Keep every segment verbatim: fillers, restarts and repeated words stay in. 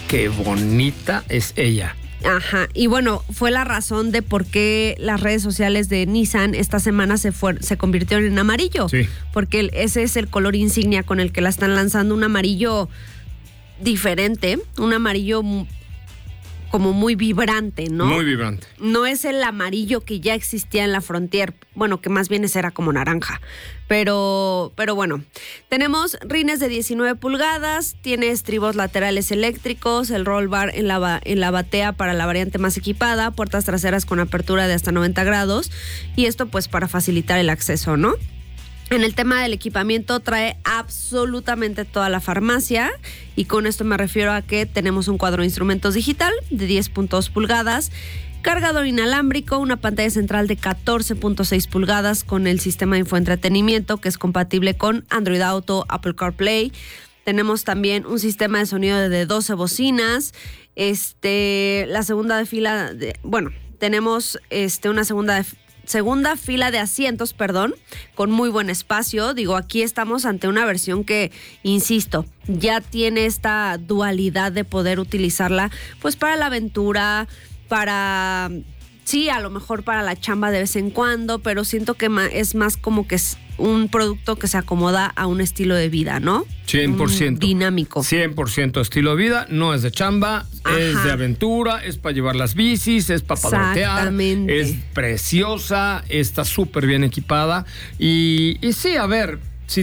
qué bonita es ella. Ajá, y bueno, fue la razón de por qué las redes sociales de Nissan esta semana se, fue, se convirtieron en amarillo. Sí. Porque el, ese es el color insignia con el que la están lanzando, un amarillo diferente, un amarillo como muy vibrante, ¿no? Muy vibrante. No es el amarillo que ya existía en la Frontier, bueno, que más bien ese era como naranja. Pero, pero bueno, tenemos rines de diecinueve pulgadas, tiene estribos laterales eléctricos, el roll bar en la, en la batea para la variante más equipada, puertas traseras con apertura de hasta noventa grados, y esto pues para facilitar el acceso, ¿no? En el tema del equipamiento trae absolutamente toda la farmacia, y con esto me refiero a que tenemos un cuadro de instrumentos digital de diez punto dos pulgadas, cargador inalámbrico, una pantalla central de catorce punto seis pulgadas con el sistema de infoentretenimiento que es compatible con Android Auto, Apple CarPlay. Tenemos también un sistema de sonido de doce bocinas, este, la segunda de fila, de, bueno, tenemos este, una segunda de Segunda fila de asientos, perdón, con muy buen espacio. Digo, aquí estamos ante una versión que, insisto, ya tiene esta dualidad de poder utilizarla, pues para la aventura, para, sí, a lo mejor para la chamba de vez en cuando, pero siento que es más como que es un producto que se acomoda a un estilo de vida, ¿no? cien por ciento. Un dinámico. cien por ciento estilo de vida, no es de chamba, Ajá. es de aventura, es para llevar las bicis, es para padrotear, es preciosa, está súper bien equipada. Y, y sí, a ver, si...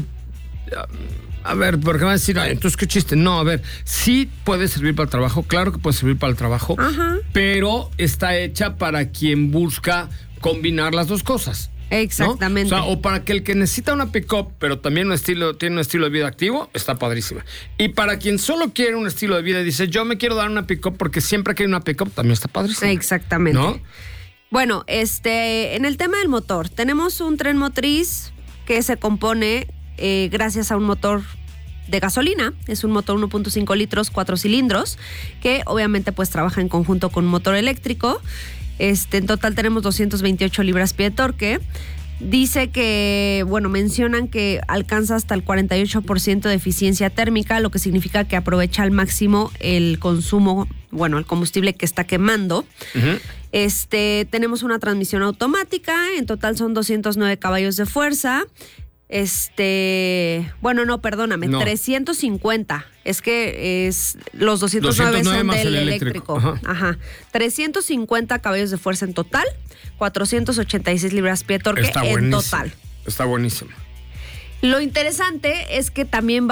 A ver, porque van a decir, ay, entonces qué chiste. No, a ver, sí puede servir para el trabajo, claro que puede servir para el trabajo, Ajá. pero está hecha para quien busca combinar las dos cosas. Exactamente. ¿No? O sea, o para que el que necesita una pick-up, pero también un estilo, tiene un estilo de vida activo, está padrísima. Y para quien solo quiere un estilo de vida y dice, yo me quiero dar una pick-up porque siempre que hay una pick-up, también está padrísima. Exactamente. ¿No? Bueno, este, en el tema del motor, tenemos un tren motriz que se compone eh, gracias a un motor de gasolina. Es un motor uno punto cinco litros, cuatro cilindros, que obviamente pues trabaja en conjunto con un motor eléctrico. Este, en total tenemos doscientos veintiocho libras-pie de torque. Dice que, bueno, mencionan que alcanza hasta el cuarenta y ocho por ciento de eficiencia térmica, lo que significa que aprovecha al máximo el consumo, bueno, el combustible que está quemando. Uh-huh. Este, tenemos una transmisión automática, en total son doscientos nueve caballos de fuerza. Este, bueno, no, perdóname, no. trescientos cincuenta. Es que es los doscientos nueve, doscientos nueve son del eléctrico. eléctrico. Ajá. Ajá. trescientos cincuenta caballos de fuerza en total, cuatrocientos ochenta y seis libras-pie de torque en total. Está buenísimo. Lo interesante es que también va